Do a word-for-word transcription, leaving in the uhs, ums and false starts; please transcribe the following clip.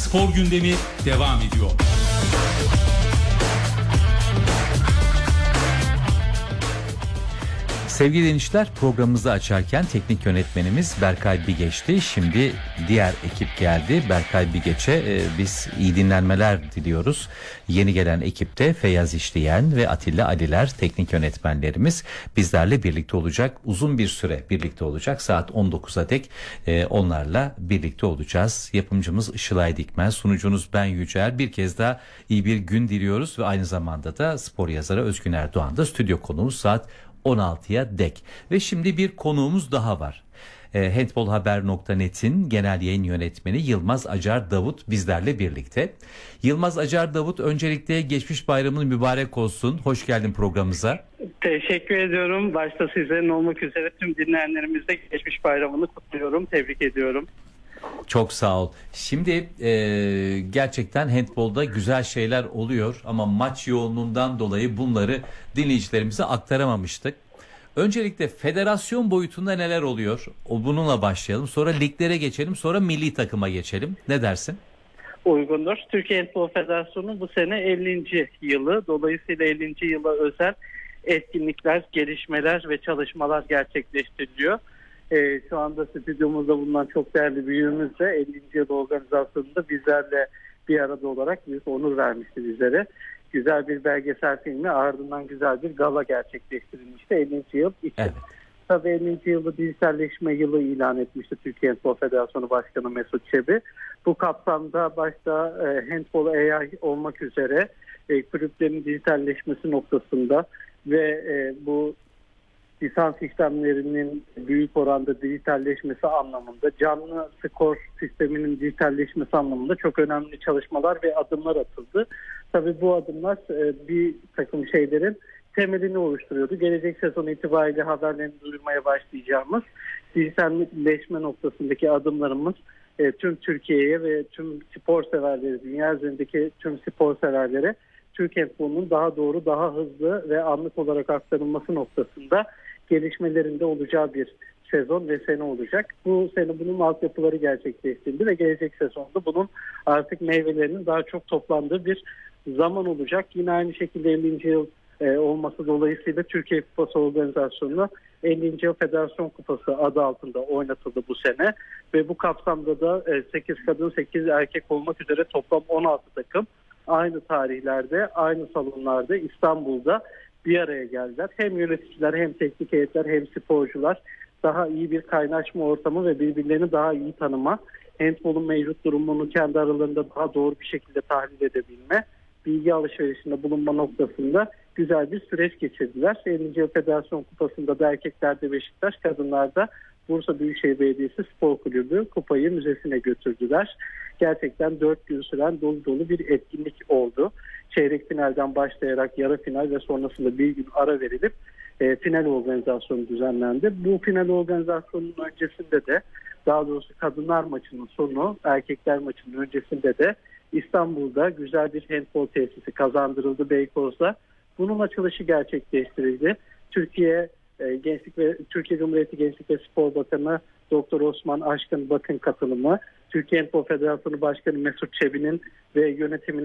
Spor gündemi devam ediyor. Sevgili dinleyiciler, programımızı açarken teknik yönetmenimiz Berkay Bigeç'ti. Şimdi diğer ekip geldi. Berkay Bigeç'e e, biz iyi dinlenmeler diliyoruz. Yeni gelen ekipte Feyyaz İşleyen ve Atilla Aliler teknik yönetmenlerimiz bizlerle birlikte olacak. Uzun bir süre birlikte olacak. Saat on dokuza dek e, onlarla birlikte olacağız. Yapımcımız Işılay Dikmen, sunucunuz ben Yücel. Bir kez daha iyi bir gün diliyoruz ve aynı zamanda da spor yazarı Özgün Erdoğan da stüdyo konuğumuz saat on altıya dek. Ve şimdi bir konuğumuz daha var. E, handbolhaber nokta net'in genel yayın yönetmeni Yılmaz Acar Davut bizlerle birlikte. Yılmaz Acar Davut, öncelikle geçmiş bayramın mübarek olsun. Hoş geldin programımıza. Teşekkür ediyorum. Başta sizlerin olmak üzere tüm dinleyenlerimizde geçmiş bayramını kutluyorum. Tebrik ediyorum. Çok sağ ol. Şimdi e, gerçekten handbolda güzel şeyler oluyor ama maç yoğunluğundan dolayı bunları dinleyicilerimize aktaramamıştık. Öncelikle federasyon boyutunda neler oluyor? O bununla başlayalım. Sonra liglere geçelim. Sonra milli takıma geçelim. Ne dersin? Uygundur. Türkiye Handbol Federasyonu bu sene ellinci yılı. Dolayısıyla ellinci yıla özel etkinlikler, gelişmeler ve çalışmalar gerçekleştiriliyor. Ee, şu anda stüdyomuzda bulunan çok değerli büyüğümüz de ellinci yıl organizasyonunda bizlerle bir arada olarak büyük onur vermişti bizlere. Güzel bir belgesel filmi, ardından güzel bir gala gerçekleştirilmişti ellinci yıl için. Evet. Tabii ellinci yılı dijitalleşme yılı ilan etmişti Türkiye Handbol Federasyonu Başkanı Mesut Çebi. Bu kapsamda başta e, Handbol A I olmak üzere e, kulüplerin dijitalleşmesi noktasında ve e, bu lisans işlemlerinin büyük oranda dijitalleşmesi anlamında, canlı skor sisteminin dijitalleşmesi anlamında çok önemli çalışmalar ve adımlar atıldı. Tabii bu adımlar bir takım şeylerin temelini oluşturuyordu. Gelecek sezon itibariyle haberlerini duyurmaya başlayacağımız dijitalleşme noktasındaki adımlarımız tüm Türkiye'ye ve tüm spor severleri, dünya üzerindeki tüm spor severlere Türk handbolunun daha doğru, daha hızlı ve anlık olarak aktarılması noktasında gelişmelerinde olacağı bir sezon ve sene olacak. Bu sene bunun altyapıları gerçekleştirildi ve gelecek sezonda bunun artık meyvelerinin daha çok toplandığı bir zaman olacak. Yine aynı şekilde ellinci yıl e, olması dolayısıyla Türkiye Kupası organizasyonu ellinci yıl Federasyon Kupası adı altında oynatıldı bu sene ve bu kapsamda da e, sekiz kadın sekiz erkek olmak üzere toplam on altı takım aynı tarihlerde, aynı salonlarda İstanbul'da bir araya geldiler. Hem yöneticiler, hem teknik heyetler, hem sporcular daha iyi bir kaynaşma ortamı ve birbirlerini daha iyi tanıma, handbolun mevcut durumunu kendi aralarında daha doğru bir şekilde tahlil edebilme, bilgi alışverişinde bulunma noktasında güzel bir süreç geçirdiler. ellinci yıl Federasyon Kupası'nda da erkeklerde Beşiktaş, kadınlarda Bursa Büyükşehir Belediyesi Spor Kulübü kupayı müzesine götürdüler. Gerçekten dört gün süren dolu dolu bir etkinlik oldu. Çeyrek finalden başlayarak yarı final ve sonrasında bir gün ara verilip e, final organizasyonu düzenlendi. Bu final organizasyonunun öncesinde de, daha doğrusu kadınlar maçının sonu, erkekler maçının öncesinde de İstanbul'da güzel bir handbol tesisi kazandırıldı Beykoz'da. Bunun açılışı gerçekleştirildi. Türkiye e, Gençlik ve Türkiye Cumhuriyeti Gençlik ve Spor Bakanı Doktor Osman Aşkın Bakın katılımı, Türkiye Handbol Federasyonu Başkanı Mesut Çebi'nin ve yönetiminin